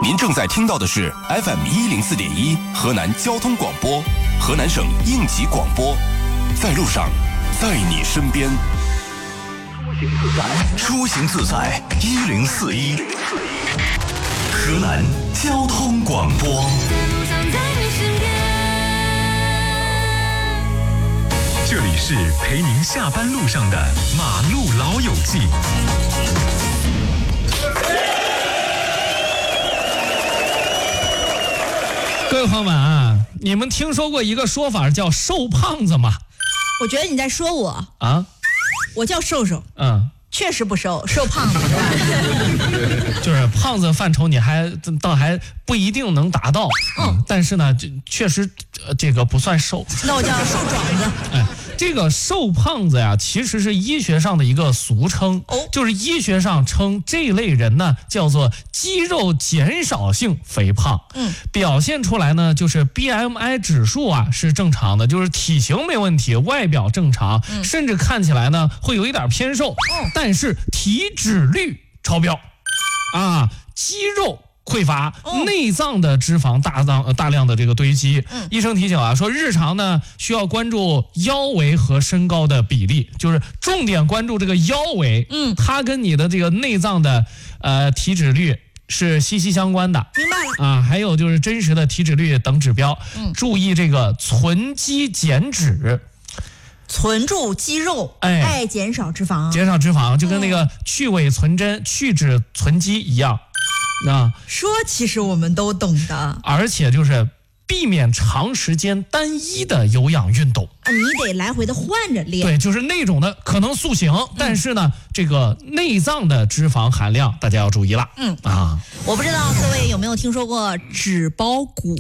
您正在听到的是 FM104.1 河南交通广播，河南省应急广播，在路上，在你身边。出行自在1041，河南交通广播。 这里是陪您下班路上的马路老友记。 各位朋友们啊，你们听说过一个说法叫瘦胖子吗？ 我觉得你在说我啊， 我叫瘦瘦，确实不瘦，瘦胖子是吧？ 就是胖子范畴，你倒还不一定能达到，但是呢，确实这个不算瘦。 那我叫瘦壮子。 哎，这个瘦胖子呀，其实是医学上的一个俗称，就是医学上称这类人呢叫做肌肉减少性肥胖。表现出来呢就是 BMI 指数啊是正常的，就是体型没问题，外表正常，甚至看起来呢会有一点偏瘦，但是体脂率超标，肌肉匮乏，内脏的脂肪大量的这个堆积。医生提醒啊，说日常呢需要关注腰围和身高的比例，就是重点关注这个腰围，它跟你的这个内脏的体脂率是息息相关的。 明白了啊，还有就是真实的体脂率等指标，注意这个存肌减脂。 存住肌肉，减少脂肪， 减少脂肪就跟那个去伪存真、去脂存肌一样。 说其实我们都懂的， 而且就是避免长时间单一的有氧运动， 你得来回的换着练。 对，就是那种的可能塑形，但是呢，这个内脏的脂肪含量大家要注意了。 我不知道各位有没有听说过脂包骨？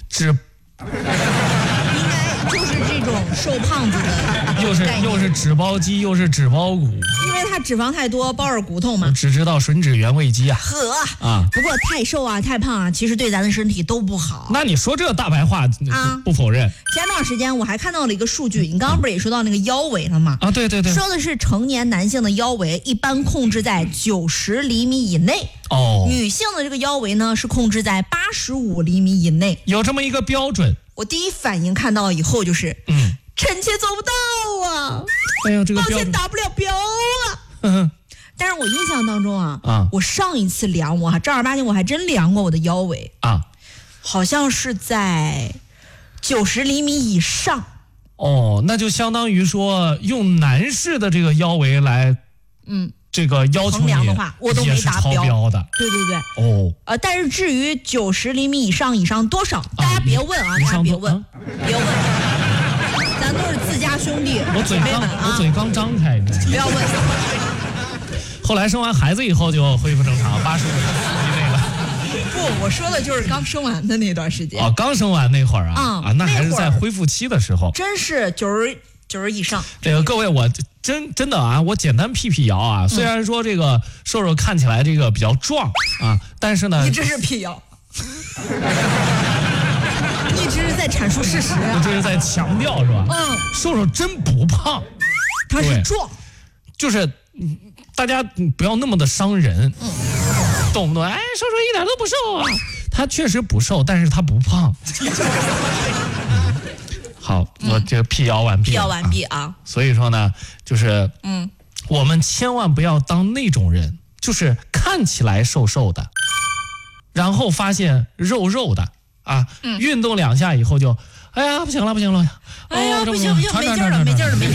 应该就是这种瘦胖子的， 又是脂包肌，又是脂包骨， 因为它脂肪太多，包着骨头嘛。 只知道吮指原味鸡啊。 不过太瘦啊，太胖啊，其实对咱的身体都不好。 那你说这大白话不否认。 前段时间我还看到了一个数据，你刚刚不是也说到那个腰围了吗？ 对， 说的是成年男性的腰围一般控制在90厘米以内，女性的这个腰围呢是控制在85厘米以内， 有这么一个标准。 我第一反应看到以后就是，臣妾做不到啊！ 哎呀，这个抱歉达不了标啊！但是我印象当中我上一次量我正儿八经我还真量过我的腰围好像是在90厘米以上。 那就相当于说用男士的这个腰围来，这个要求你的话，我都没达标的。 对。但是至于90厘米以上多少，大家别问大家别问，咱都是自家兄弟。 我嘴刚张开， 不要问。 后来生完孩子以后就恢复正常，85厘米以内了。 不，我说的就是刚生完的那段时间。 刚生完那会儿那还是在恢复期的时候。 真是90以上。 这个各位，我真的我简单辟谣虽然说这个瘦瘦看起来这个比较壮但是呢， 你这是辟谣，你这是在阐述事实我这是在强调是吧？瘦瘦真不胖， 他是壮， 就是大家不要那么的伤人，动不动瘦瘦一点都不瘦他确实不瘦，但是他不胖。好，我这辟谣完毕所以说呢，就是我们千万不要当那种人，就是看起来瘦瘦的，然后发现肉肉的运动2下以后就不行了， 不行，没劲儿了。